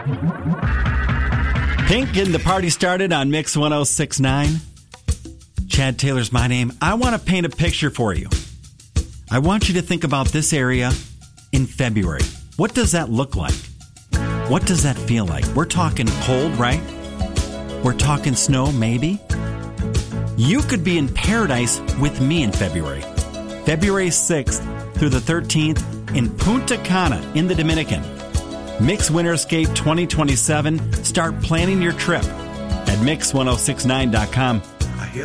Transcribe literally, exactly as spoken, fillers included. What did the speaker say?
Pink getting the party started on Mix one oh six point nine. Chad Taylor's my name. I want to paint a picture for you. I want you to think about this area in February. What does that look like? What does that feel like? We're talking cold, right? We're talking snow, maybe? You could be in paradise with me in February. February sixth through the thirteenth in Punta Cana in the Dominican. Mix Winterscape twenty twenty-seven. Start planning your trip at mix ten sixty-nine dot com.